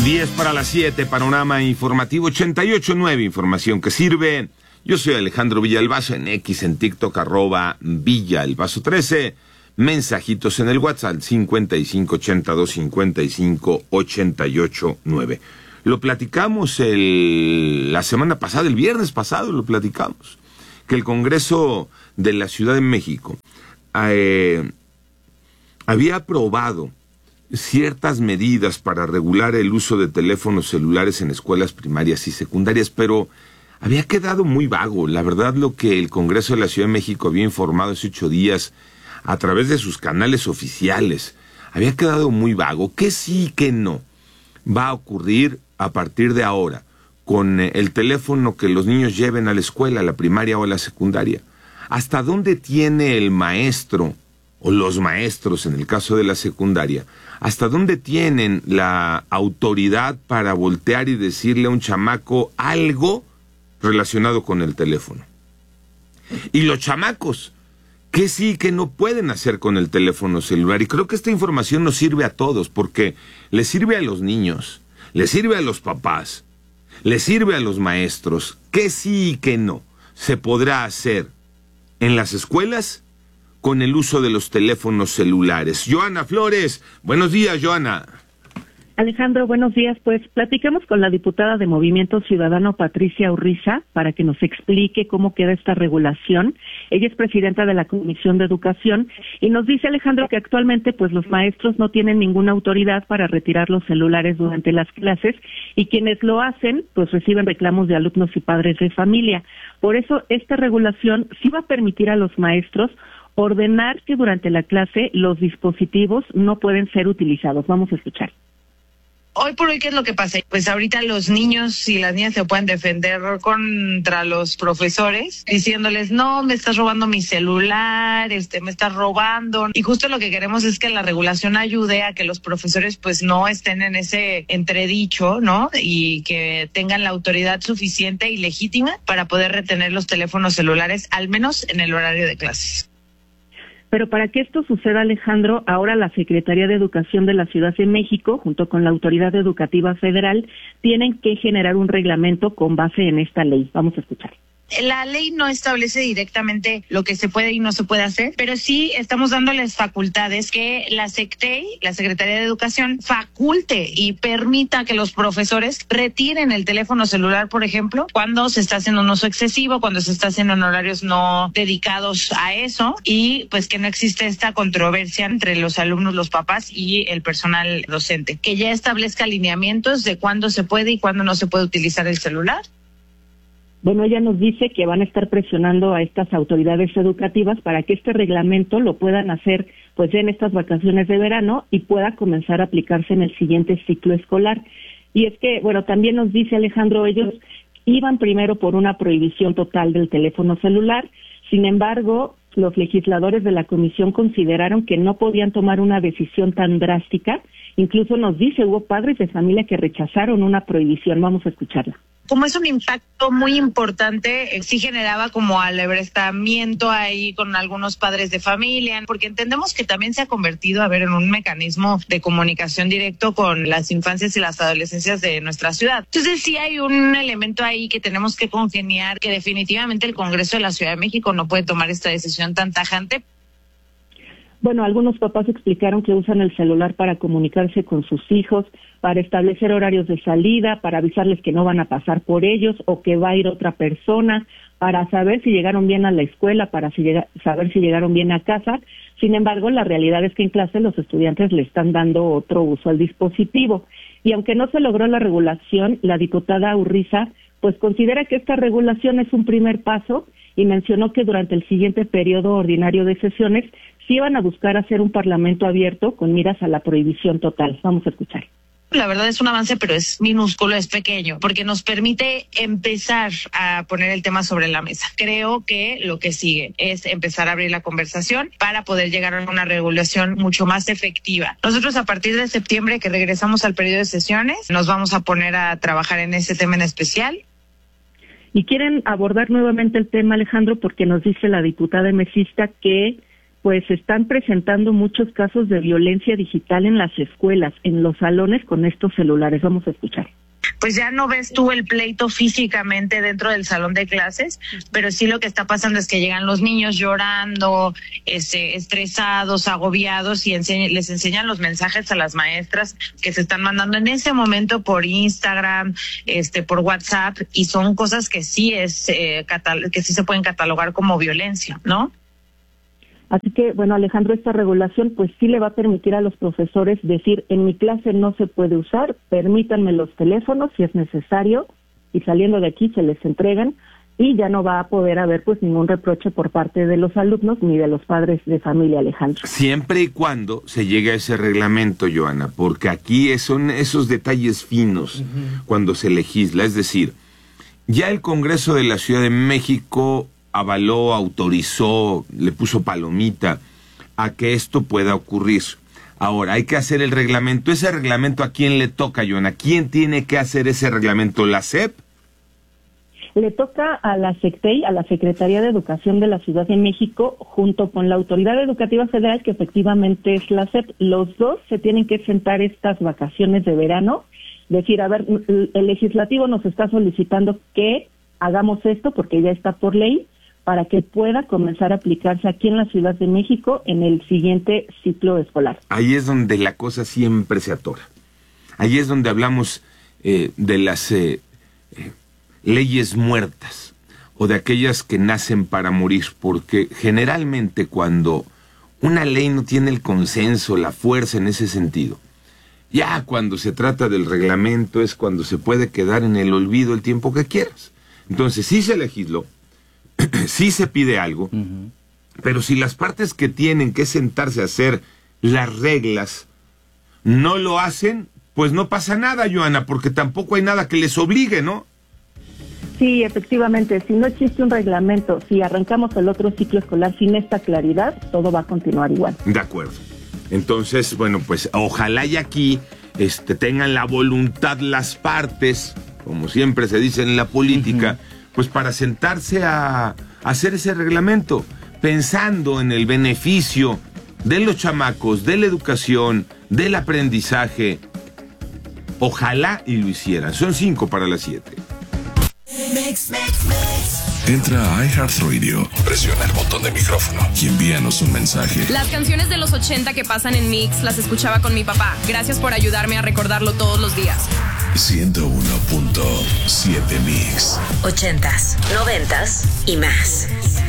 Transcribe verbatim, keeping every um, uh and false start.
diez para las siete, panorama informativo ochenta y ocho punto nueve, información que sirve. Yo soy Alejandro Villalbazo, en X, en TikTok, arroba Villalbazo trece. Mensajitos en el WhatsApp, cincuenta y cinco ochenta y dos cincuenta y cinco ochenta y ocho nueve. Lo platicamos el, la semana pasada, el viernes pasado lo platicamos, que el Congreso de la Ciudad de México eh, había aprobado ciertas medidas para regular el uso de teléfonos celulares en escuelas primarias y secundarias, pero había quedado muy vago. La verdad, lo que el Congreso de la Ciudad de México había informado hace ocho días a través de sus canales oficiales, había quedado muy vago. ¿Qué sí, qué no va a ocurrir a partir de ahora con el teléfono que los niños lleven a la escuela, a la primaria o a la secundaria? ¿Hasta dónde tiene el maestro o los maestros, en el caso de la secundaria, hasta dónde tienen la autoridad para voltear y decirle a un chamaco algo relacionado con el teléfono? Y los chamacos, ¿qué sí, qué no pueden hacer con el teléfono celular? Y creo que esta información nos sirve a todos, porque le sirve a los niños, le sirve a los papás, le sirve a los maestros. ¿Qué sí y qué no se podrá hacer en las escuelas con el uso de los teléfonos celulares? Joana Flores, buenos días, Joana. Alejandro, buenos días. Pues platicamos con la diputada de Movimiento Ciudadano, Patricia Urriza, para que nos explique cómo queda esta regulación. Ella es presidenta de la Comisión de Educación y nos dice, Alejandro, que actualmente pues los maestros no tienen ninguna autoridad para retirar los celulares durante las clases, y quienes lo hacen pues reciben reclamos de alumnos y padres de familia. Por eso esta regulación sí va a permitir a los maestros ordenar que durante la clase los dispositivos no pueden ser utilizados. Vamos a escuchar. Hoy por hoy, ¿qué es lo que pasa? Pues ahorita los niños y las niñas se pueden defender contra los profesores diciéndoles, no, me estás robando mi celular, este, me estás robando. Y justo lo que queremos es que la regulación ayude a que los profesores pues no estén en ese entredicho, ¿no? Y que tengan la autoridad suficiente y legítima para poder retener los teléfonos celulares, al menos en el horario de clases. Pero para que esto suceda, Alejandro, ahora la Secretaría de Educación de la Ciudad de México, junto con la Autoridad Educativa Federal, tienen que generar un reglamento con base en esta ley. Vamos a escuchar. La ley no establece directamente lo que se puede y no se puede hacer, pero sí estamos dándoles facultades que la SECTEI, la Secretaría de Educación, faculte y permita que los profesores retiren el teléfono celular, por ejemplo, cuando se está haciendo un uso excesivo, cuando se está haciendo en horarios no dedicados a eso, y pues que no existe esta controversia entre los alumnos, los papás y el personal docente. Que ya establezca lineamientos de cuándo se puede y cuándo no se puede utilizar el celular. Bueno, ella nos dice que van a estar presionando a estas autoridades educativas para que este reglamento lo puedan hacer pues ya en estas vacaciones de verano y pueda comenzar a aplicarse en el siguiente ciclo escolar. Y es que, bueno, también nos dice Alejandro, ellos iban primero por una prohibición total del teléfono celular. Sin embargo, los legisladores de la comisión consideraron que no podían tomar una decisión tan drástica. Incluso nos dice, hubo padres de familia que rechazaron una prohibición. Vamos a escucharla. Como es un impacto muy importante, eh, sí generaba como alebrestamiento ahí con algunos padres de familia, porque entendemos que también se ha convertido, a ver, en un mecanismo de comunicación directo con las infancias y las adolescencias de nuestra ciudad. Entonces sí hay un elemento ahí que tenemos que congeniar, que definitivamente el Congreso de la Ciudad de México no puede tomar esta decisión tan tajante. Bueno, algunos papás explicaron que usan el celular para comunicarse con sus hijos, para establecer horarios de salida, para avisarles que no van a pasar por ellos o que va a ir otra persona, para saber si llegaron bien a la escuela, para si llega, saber si llegaron bien a casa. Sin embargo, la realidad es que en clase los estudiantes le están dando otro uso al dispositivo. Y aunque no se logró la regulación, la diputada Urriza pues considera que esta regulación es un primer paso y mencionó que durante el siguiente periodo ordinario de sesiones sí iban a buscar hacer un parlamento abierto con miras a la prohibición total. Vamos a escuchar. La verdad es un avance, pero es minúsculo, es pequeño, porque nos permite empezar a poner el tema sobre la mesa. Creo que lo que sigue es empezar a abrir la conversación para poder llegar a una regulación mucho más efectiva. Nosotros a partir de septiembre, que regresamos al periodo de sesiones, nos vamos a poner a trabajar en ese tema en especial. Y quieren abordar nuevamente el tema, Alejandro, porque nos dice la diputada mesista que pues se están presentando muchos casos de violencia digital en las escuelas, en los salones con estos celulares. Vamos a escuchar. Pues ya no ves tú el pleito físicamente dentro del salón de clases, pero sí lo que está pasando es que llegan los niños llorando, este, estresados, agobiados, y ense- les enseñan los mensajes a las maestras que se están mandando en ese momento por Instagram, este, por WhatsApp, y son cosas que sí es eh, catal- que sí se pueden catalogar como violencia, ¿no? Así que, bueno, Alejandro, esta regulación pues sí le va a permitir a los profesores decir, en mi clase no se puede usar, permítanme los teléfonos si es necesario, y saliendo de aquí se les entregan, y ya no va a poder haber pues ningún reproche por parte de los alumnos ni de los padres de familia, Alejandro. Siempre y cuando se llegue a ese reglamento, Joana, porque aquí son esos detalles finos uh-huh. cuando se legisla, es decir, ya el Congreso de la Ciudad de México avaló, autorizó, le puso palomita a que esto pueda ocurrir. Ahora, hay que hacer el reglamento. ¿Ese reglamento a quién le toca, Joana? ¿Quién tiene que hacer ese reglamento? ¿La S E P? Le toca a la SECTEI, a la Secretaría de Educación de la Ciudad de México, junto con la Autoridad Educativa Federal, que efectivamente es la S E P. Los dos se tienen que sentar estas vacaciones de verano, decir, a ver, el legislativo nos está solicitando que hagamos esto, porque ya está por ley, para que pueda comenzar a aplicarse aquí en la Ciudad de México en el siguiente ciclo escolar. Ahí es donde la cosa siempre se atora. Ahí es donde hablamos eh, de las eh, eh, leyes muertas o de aquellas que nacen para morir, porque generalmente cuando una ley no tiene el consenso, la fuerza en ese sentido, ya cuando se trata del reglamento es cuando se puede quedar en el olvido el tiempo que quieras. Entonces sí se legisló, sí se pide algo, uh-huh. pero si las partes que tienen que sentarse a hacer las reglas no lo hacen, pues no pasa nada, Joana, porque tampoco hay nada que les obligue, ¿no? Sí, efectivamente, si no existe un reglamento, si arrancamos el otro ciclo escolar sin esta claridad, todo va a continuar igual. De acuerdo. Entonces, bueno, pues ojalá y aquí este, tengan la voluntad las partes, como siempre se dice en la política, uh-huh. pues para sentarse a, a hacer ese reglamento, pensando en el beneficio de los chamacos, de la educación, del aprendizaje. Ojalá y lo hicieran. Son cinco para las siete. Entra a iHeartRadio, presiona el botón de micrófono y envíanos un mensaje. Las canciones de los ochenta que pasan en Mix las escuchaba con mi papá. Gracias por ayudarme a recordarlo todos los días. ciento uno punto siete Mix. Ochentas, noventas y más.